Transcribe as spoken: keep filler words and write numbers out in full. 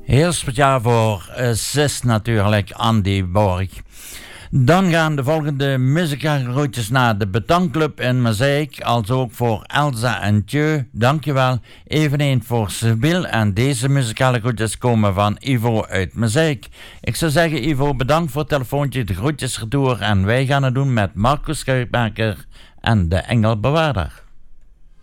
Heel speciaal voor uh, zus natuurlijk, Andy Borg. Dan gaan de volgende muzikale groetjes naar de Betanclub in Mazeik, als ook voor Elsa en Tjeu, dankjewel. Eveneens voor Sibyl en deze muzikale groetjes komen van Ivo uit Mazeik. Ik zou zeggen, Ivo, bedankt voor het telefoontje, de groetjes retour en wij gaan het doen met Marcus Kuipmaker en de Engelbewaarder.